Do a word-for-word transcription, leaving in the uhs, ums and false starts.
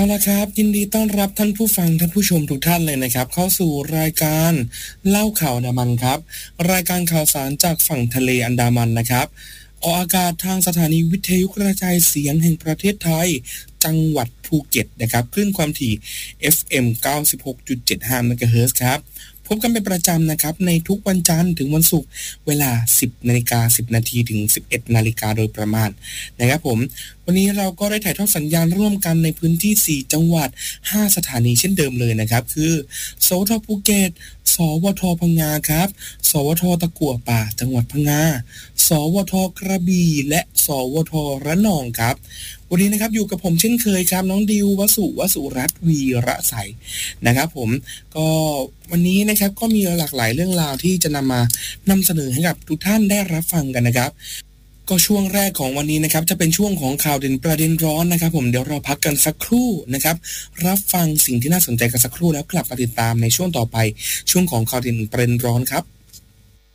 เอาละครับยินดีต้อนรับท่านผู้ฟังท่านผู้ชมทุกท่านเลยนะครับเข้าสู่รายการเล่าข่าวอันดามันครับรายการข่าวสารจากฝั่งทะเลอันดามันนะครับออกอากาศทางสถานีวิทยุกระจายเสียงแห่งประเทศไทยจังหวัดภูเก็ตนะครับคลื่นความถี่ เอฟ เอ็ม เก้าสิบหกจุดเจ็ดห้า เมกะเฮิรตซ์ครับพบกันเป็นประจำนะครับในทุกวันจันทร์ถึงวันศุกร์เวลา สิบนาฬิกาสิบนาทีถึง สิบเอ็ดนาฬิกาโดยประมาณนะครับผมวันนี้เราก็ได้ถ่ายทอดสัญญาณร่วมกันในพื้นที่สี่จังหวัดห้าสถานีเช่นเดิมเลยนะครับคือสวทภูเก็ตสวทพังงาครับสวทตะกั่วป่าจังหวัดพังงาสวทกระบี่และสวทระนองครับวันนี้นะครับอยู่กับผมเช่นเคยครับน้องดิววสุวสุรัตน์วีระใสนะครับผมก็วันนี้นะครับก็มีหลากหลายเรื่องราวที่จะนำมานำเสนอให้กับทุกท่านได้รับฟังกันนะครับก็ช่วงแรกของวันนี้นะครับจะเป็นช่วงของข่าวเด่นประเด็นร้อนนะครับผมเดี๋ยวเราพักกันสักครู่นะครับรับฟังสิ่งที่น่าสนใจกันสักครู่แล้วกลับมาติดตามในช่วงต่อไปช่วงของข่าวเด่นประเด็นร้อนครับ